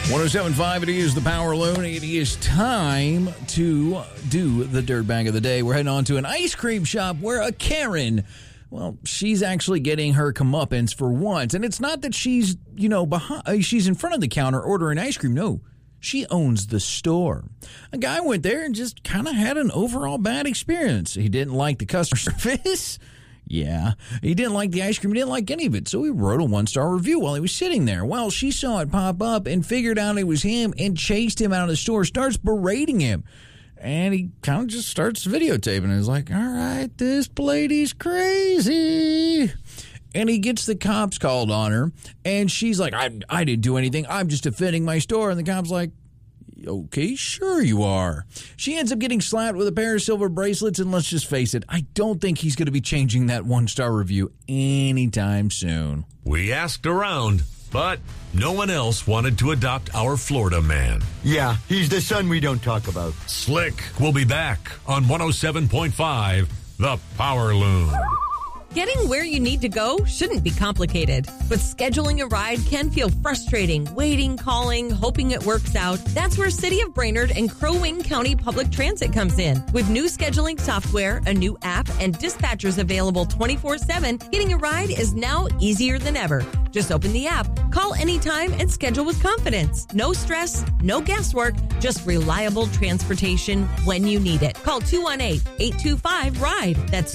107.5, it is the Power Loon. It is time to do the Dirt Bag of the Day. We're heading on to an ice cream shop where a Karen, well, she's actually getting her comeuppance for once. And it's not that she's, she's in front of the counter ordering ice cream. No, she owns the store. A guy went there and just kind of had an overall bad experience. He didn't like the customer service. Yeah, he didn't like the ice cream. He didn't like any of it. So he wrote a 1-star review while he was sitting there. Well, she saw it pop up and figured out it was him and chased him out of the store, starts berating him. And he kind of just starts videotaping and is like, all right, this lady's crazy. And he gets the cops called on her. And she's like, I didn't do anything. I'm just defending my store. And the cop's like, okay, sure you are. She ends up getting slapped with a pair of silver bracelets, and let's just face it, I don't think he's going to be changing that 1-star review anytime soon. We asked around, but no one else wanted to adopt our Florida man. Yeah, he's the son we don't talk about. Slick will be back on 107.5, The Power Loon. Getting where you need to go shouldn't be complicated, but scheduling a ride can feel frustrating. Waiting, calling, hoping it works out. That's where City of Brainerd and Crow Wing County Public Transit comes in. With new scheduling software, a new app, and dispatchers available 24/7, getting a ride is now easier than ever. Just open the app, call anytime, and schedule with confidence. No stress, no guesswork, just reliable transportation when you need it. Call 218-825-RIDE. That's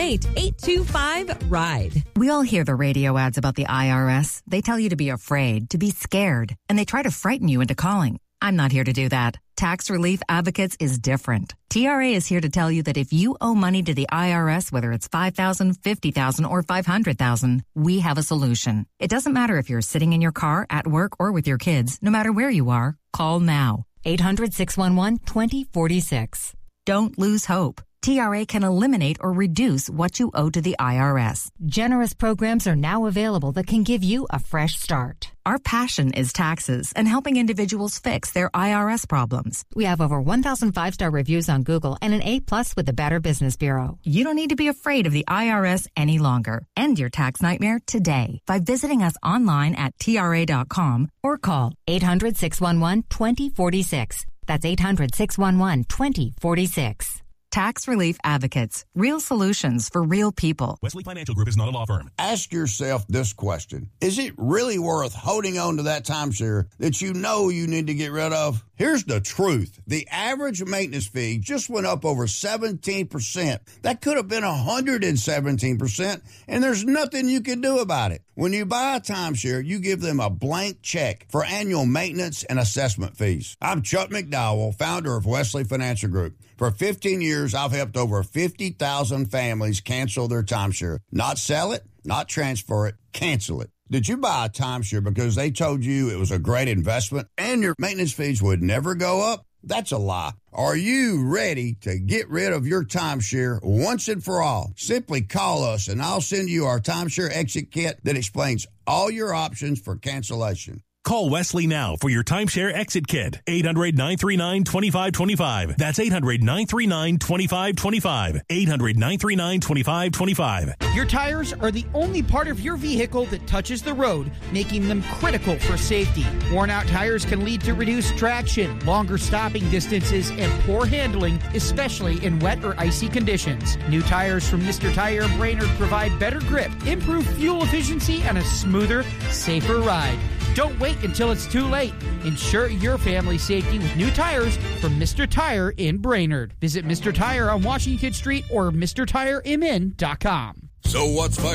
218-825-RIDE. We all hear the radio ads about the IRS. They tell you to be afraid, to be scared, and they try to frighten you into calling. I'm not here to do that. Tax Relief Advocates is different. TRA is here to tell you that if you owe money to the IRS, whether it's $5,000, $50,000, or $500,000, we have a solution. It doesn't matter if you're sitting in your car, at work, or with your kids. No matter where you are, call now. 800-611-2046. Don't lose hope. TRA can eliminate or reduce what you owe to the IRS. Generous programs are now available that can give you a fresh start. Our passion is taxes and helping individuals fix their IRS problems. We have over 1,000 5-star reviews on Google and an A+ with the Better Business Bureau. You don't need to be afraid of the IRS any longer. End your tax nightmare today by visiting us online at TRA.com or call 800-611-2046. That's 800-611-2046. Tax Relief Advocates. Real solutions for real people. Wesley Financial Group is not a law firm. Ask yourself this question. Is it really worth holding on to that timeshare that you know you need to get rid of? Here's the truth. The average maintenance fee just went up over 17%. That could have been 117%, and there's nothing you can do about it. When you buy a timeshare, you give them a blank check for annual maintenance and assessment fees. I'm Chuck McDowell, founder of Wesley Financial Group. For 15 years, I've helped over 50,000 families cancel their timeshare. Not sell it, not transfer it, cancel it. Did you buy a timeshare because they told you it was a great investment and your maintenance fees would never go up? That's a lie. Are you ready to get rid of your timeshare once and for all? Simply call us and I'll send you our timeshare exit kit that explains all your options for cancellation. Call Wesley now for your timeshare exit kit. 800-939-2525. That's 800-939-2525. 800-939-2525. Your tires are the only part of your vehicle that touches the road, making them critical for safety. Worn out tires can lead to reduced traction, longer stopping distances, and poor handling, especially in wet or icy conditions. New tires from Mr. Tire and Brainerd provide better grip, improved fuel efficiency, and a smoother, safer ride. Don't wait until it's too late. Ensure your family's safety with new tires from Mr. Tire in Brainerd. Visit Mr. Tire on Washington Street or MrTireMN.com. So what's